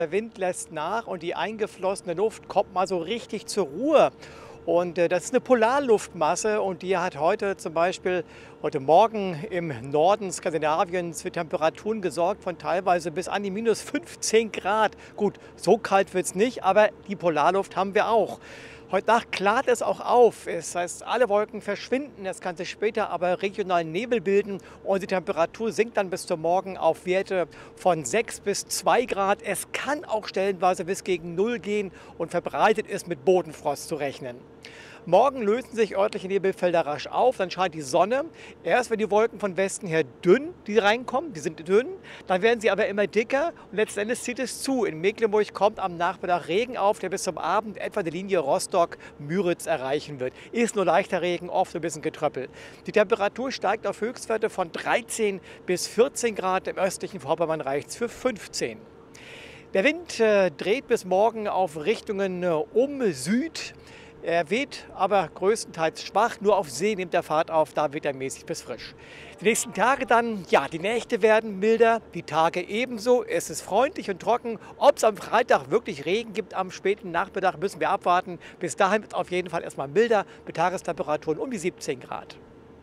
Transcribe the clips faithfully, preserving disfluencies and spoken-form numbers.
Der Wind lässt nach und die eingeflossene Luft kommt mal so richtig zur Ruhe. Und äh, das ist eine Polarluftmasse und die hat heute zum Beispiel heute Morgen im Norden Skandinaviens für Temperaturen gesorgt von teilweise bis an die minus fünfzehn Grad. Gut, so kalt wird es nicht, aber die Polarluft haben wir auch. Heute Nacht klart es auch auf. Das heißt, alle Wolken verschwinden. Es kann sich später aber regional Nebel bilden und die Temperatur sinkt dann bis zum Morgen auf Werte von sechs bis zwei Grad. Es kann auch stellenweise bis gegen null gehen und verbreitet ist mit Bodenfrost zu rechnen. Morgen lösen sich örtliche Nebelfelder rasch auf, dann scheint die Sonne. Erst wenn die Wolken von Westen her dünn, die reinkommen, die sind dünn, dann werden sie aber immer dicker und letzten Endes zieht es zu. In Mecklenburg kommt am Nachmittag Regen auf, der bis zum Abend etwa die Linie Rostock-Müritz erreichen wird. Ist nur leichter Regen, oft ein bisschen Getröppel. Die Temperatur steigt auf Höchstwerte von dreizehn bis vierzehn Grad, im östlichen Vorpommern reicht es für fünfzehn. Der Wind äh, dreht bis morgen auf Richtungen äh, um Süd. Er weht aber größtenteils schwach, nur auf See nimmt er Fahrt auf, da wird er mäßig bis frisch. Die nächsten Tage dann, ja, die Nächte werden milder, die Tage ebenso. Es ist freundlich und trocken. Ob es am Freitag wirklich Regen gibt am späten Nachmittag, müssen wir abwarten. Bis dahin wird es auf jeden Fall erstmal milder, mit Tagestemperaturen um die siebzehn Grad.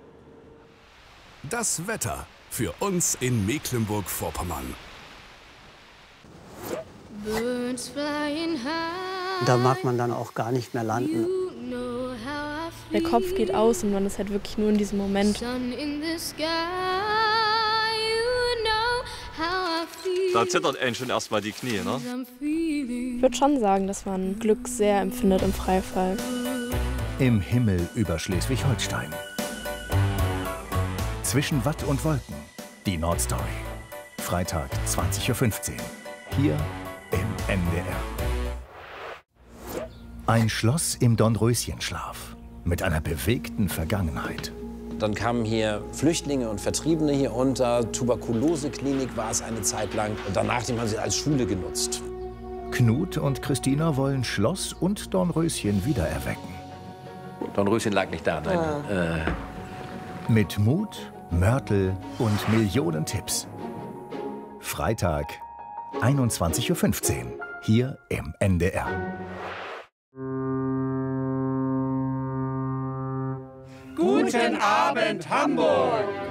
Das Wetter für uns in Mecklenburg-Vorpommern. Da mag man dann auch gar nicht mehr landen. Der Kopf geht aus und man ist halt wirklich nur in diesem Moment. Da zittert einen schon erstmal die Knie, ne? Ich würde schon sagen, dass man Glück sehr empfindet im Freifall. Im Himmel über Schleswig-Holstein. Zwischen Watt und Wolken. Die Nordstory. Freitag zwanzig Uhr fünfzehn. Hier im N D R. Ein Schloss im Dornröschenschlaf mit einer bewegten Vergangenheit. Dann kamen hier Flüchtlinge und Vertriebene hier unter. Tuberkuloseklinik war es eine Zeit lang. Und danach haben sie als Schule genutzt. Knut und Christina wollen Schloss und Dornröschen wiedererwecken. Dornröschen lag nicht da, nein. Ah. Äh. Mit Mut, Mörtel und Millionen Tipps. Freitag, einundzwanzig Uhr fünfzehn, hier im N D R. Guten Abend, Hamburg!